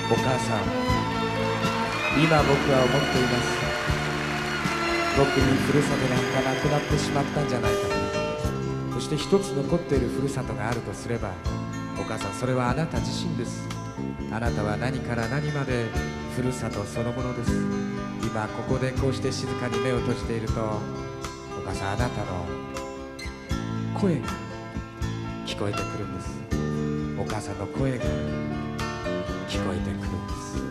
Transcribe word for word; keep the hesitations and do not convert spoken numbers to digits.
お母さん、今僕は思っています。僕にふるさとなんかなくなってしまったんじゃないかと。そして一つ残っているふるさとがあるとすれば、お母さん、それはあなた自身です。あなたは何から何までふるさとそのものです。今ここでこうして静かに目を閉じていると、お母さん、あなたの声が聞こえてくるんです。お母さんの声が聞こえてくるんです。